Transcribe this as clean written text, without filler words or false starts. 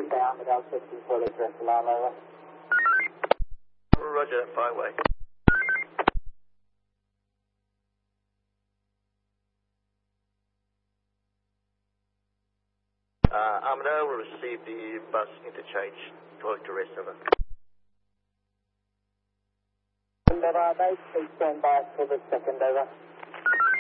down without setting full address alarm over. Roger, fire away. Armadale will receive the bus interchange. Talk to rest of it. Please stand by for the second over.